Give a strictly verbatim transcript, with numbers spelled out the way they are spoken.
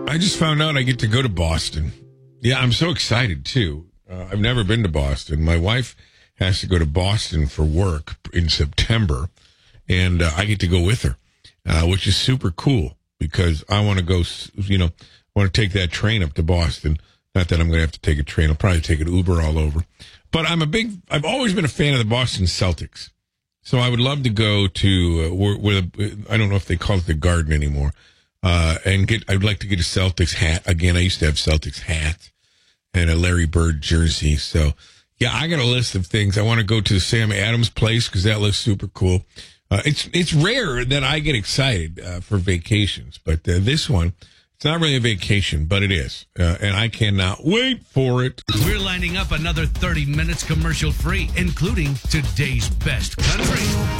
I just found out I get to go to Boston. Yeah, I'm so excited, too. Uh, I've never been to Boston. My wife has to go to Boston for work in September, and uh, I get to go with her, uh, which is super cool because I want to go, you know, I want to take that train up to Boston. Not that I'm going to have to take a train. I'll probably take an Uber all over. But I'm a big, I've always been a fan of the Boston Celtics. So I would love to go to, uh, where, where the, I don't know if they call it the Garden anymore, uh, and get, I'd like to get a Celtics hat. Again, I used to have Celtics hats and a Larry Bird jersey. So, yeah, I got a list of things. I want to go to the Sam Adams place because that looks super cool. Uh, it's it's rare that I get excited uh, for vacations, but uh, this one, it's not really a vacation, but it is. Uh, and I cannot wait for it. We're lining up another thirty minutes commercial free, including today's best country.